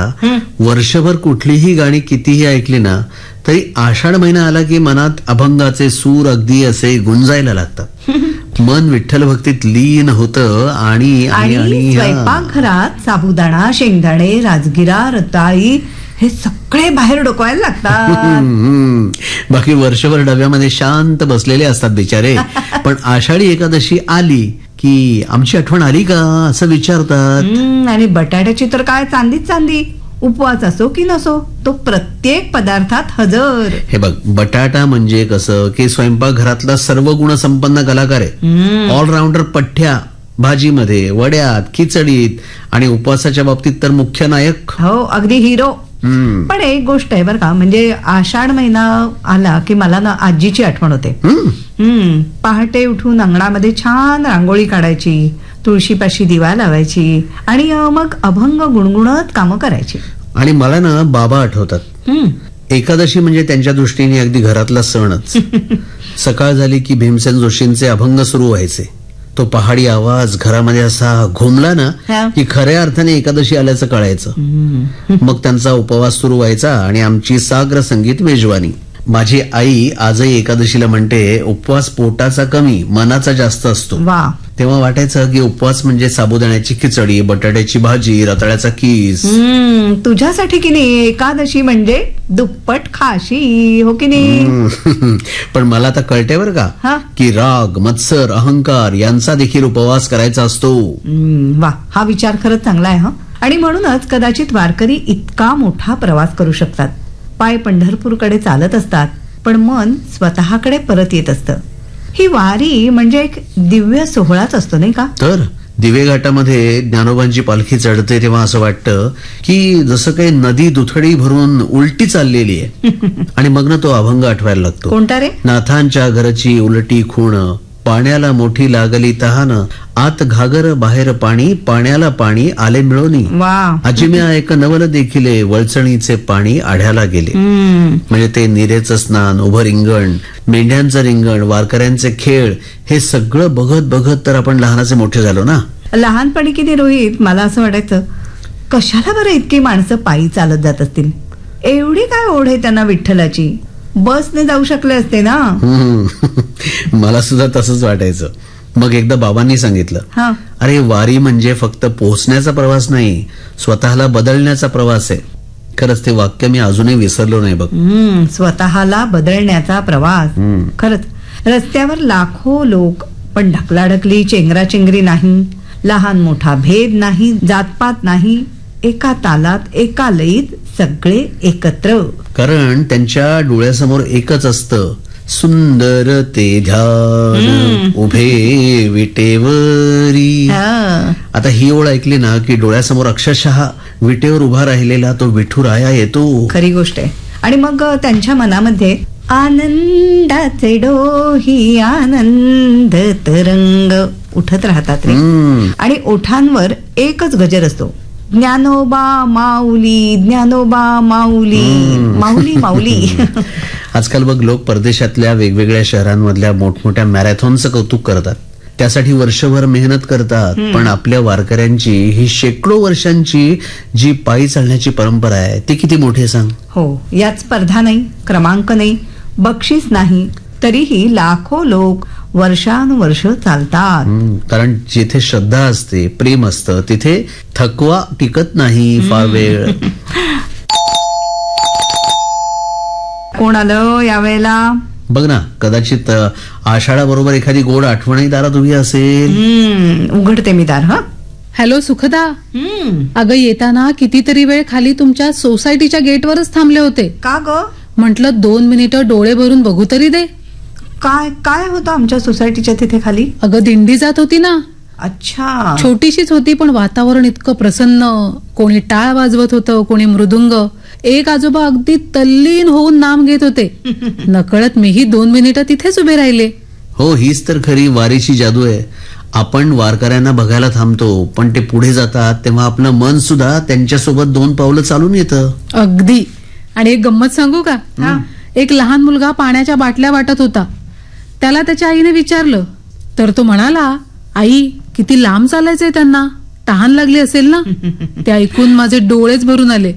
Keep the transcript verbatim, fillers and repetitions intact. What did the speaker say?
वर्षभर कुठलीही गाणी कितीही ऐकली ना तरी आषाढ महिना आला की मनात अभंगाचे सूर अगदी असे गुंजायला लागतात. मन विठ्ठल भक्तीत लीन होतं आणि आणि स्वयंपाकघरात साबुदाणा, शेंगदाणे, राजगिरा, रताळी हे सगळे बाहेर डोकवायला लागतात. बाकी वर्षभर डब्यामध्ये शांत बसलेले असतात बिचारे. पण आषाढी एकादशी आली की आमची आठवण आली का असं विचारतात. आणि बटाट्याची तर काय चांदीच चांदी. उपवास असो की नसो तो प्रत्येक पदार्थात हजर. हे बघ, बटाटा म्हणजे कसं की स्वयंपाक घरातला सर्व गुण संपन्न कलाकार आहे. ऑलराऊंडर. पठ्ठ्या भाजीमध्ये, वड्यात, खिचडीत आणि उपवासाच्या बाबतीत तर मुख्य नायक. हो, अगदी हिरो. पण एक गोष्ट आहे बरं का, म्हणजे आषाढ महिना आला की मला ना आजीची आठवण होते. हम्म पहाटे उठून अंगणामध्ये छान रांगोळी काढायची, तुळशीपाशी दिवा लावायची आणि मग अभंग गुणगुणत कामं करायची. आणि मला ना बाबा आठवतात. एकादशी म्हणजे त्यांच्या दृष्टीने अगदी घरातला सणच. सकाळ झाली की भीमसेन जोशींचे अभंग सुरू व्हायचे. तो पहाडी आवाज घरामध्ये असा घुमला ना की खऱ्या अर्थाने एकादशी आल्याचं कळायचं. मग त्यांचा उपवास सुरू व्हायचा आणि आमची साग्र संगीत मेजवानी. माझी आई आजही एकादशीला म्हणते, उपवास पोटाचा कमी मनाचा जास्त असतो. तेव्हा वाटायचं की उपवास म्हणजे साबुदाण्याची खिचडी, बटाट्याची भाजी, रताळ्याचा कीस. तुझ्यासाठी की नाही एकादशी म्हणजे दुप्पट खाशी, हो की नाही? पण मला आता कळते बरं का की राग, मत्सर, अहंकार यांचा देखील उपवास करायचा असतो. वा, हा विचार खरंच चांगला आहे. हा आणि म्हणूनच कदाचित वारकरी इतका मोठा प्रवास करू शकतात. पाय पंढरपूरकडे चालत असतात पण मन स्वतःकडे परत येत असतं. ही वारी म्हणजे एक दिव्य सोहळाच असतो, नाही का? तर दिवे घाटामध्ये ज्ञानोबांची पालखी चढते तेव्हा असं वाटतं की जसं काही नदी दुथडी भरून उलटी चाललेली आहे. आणि मग ना तो अभंग आठवायला लागतो. कोणता रे? नाथांच्या घरची उलटी खूण, पाण्याला मोठी लागली तहान, आत घागर बाहेर पाणी, पाण्याला पाणी आले मिळवणी. अजिम्या एक नवल देखिले, वळचणीचे पाणी आढ्याला गेले. म्हणजे ते निरेचं स्नान, उभं रिंगण, मेंढ्यांचं रिंगण, वारकऱ्यांचे खेळ हे सगळं बघत बघत तर आपण लहानाचे मोठे झालो ना. लहानपणी किती रोहित, मला असं वाटायचं कशाला बरं इतकी माणसं पायी चालत जात असतील. एवढी काय ओढ आहे त्यांना विठ्ठलाची. बसने जाऊ शकले असते ना. मला सुद्धा तसंच वाटायचं. मग एकदा बाबांनी सांगितलं, अरे वारी म्हणजे फक्त पोहोचण्याचा प्रवास नाही, स्वतःला बदलण्याचा प्रवास आहे. खरंच ते वाक्य मी अजूनही विसरलो नाही बघ. स्वतःला बदलण्याचा प्रवास. खरंच रस्त्यावर लाखो लोक, पण ढकलाढकली, चेंगराचेंगरी नाही, लहान मोठा भेद नाही, जातपात नाही, एका तालात एका लयीत सगळे एकत्र. कारण त्यांच्या डोळ्यासमोर एकच असतं, सुंदर ते ध्यान उभे विटेवरी. आता ही ओळ ऐकली ना की डोळ्यासमोर अक्षरशः विटेवर उभा राहिलेला तो विठुराया येतो. खरी गोष्ट आहे. आणि मग त्यांच्या मनामध्ये आनंदाचे डोही आनंद तरंग उठत राहतात रे. आणि ओठांवर एकच गजर असतो, ज्ञानोबा माऊली, ज्ञानोबा माऊली, माऊली माऊली. आजकाल बघ लोक परदेशातल्या वेगवेगळ्या शहरांमधल्या मोठमोठ्या मॅरेथॉनचं कौतुक करतात, त्यासाठी वर्षभर मेहनत करतात. पण आपल्या वारकऱ्यांची ही शेकडो वर्षांची जी पायी चालण्याची परंपरा आहे ती किती मोठी आहे सांग. हो, यात स्पर्धा नाही, क्रमांक नाही, बक्षीस नाही, तरीही लाखो लोक वर्षानुवर्ष चालतात. कारण जिथे श्रद्धा असते, प्रेम असतं, तिथे थकवा टिकत नाही फार वेळ. कोण आलं यावेळेला? बघ ना, कदाचित आषाढाबरोबर एखादी गोड आठवणही दारात उभी असेल. उघडते मी दार. हा, हॅलो सुखदा. अगं येताना कितीतरी वेळ खाली तुमच्या सोसायटीच्या गेटवरच थांबले होते. का ग? म्हटलं दोन मिनिटं डोळे भरून बघू तरी दे. काय काय होतं आमच्या सोसायटीच्या तिथे खाली? अगं दिंडी जात होती ना. अच्छा. छोटीशीच होती पण वातावरण इतकं प्रसन्न. कोणी टाळ वाजवत होतं, कोणी मृदुंग. एक आजोबा अगदी तल्लीन होऊन नाम घेत होते. नकळत मीही दोन मिनिटं तिथेच उभे राहिले. हो, हीच तर खरी वारीची जादू आहे. आपण वारकऱ्यांना बघायला थांबतो पण ते पुढे जातात तेव्हा आपलं मन सुद्धा त्यांच्यासोबत दोन पावलं चालून येतं. अगदी. आणि एक गंमत सांगू का? एक लहान मुलगा पाण्याच्या बाटल्या वाटत होता. त्याला त्याच्या आईने विचारलं तर तो म्हणाला, आई किती लांब चालायचंय त्यांना, तहान लागली असेल ना. ते ऐकून माझे डोळेच भरून आले.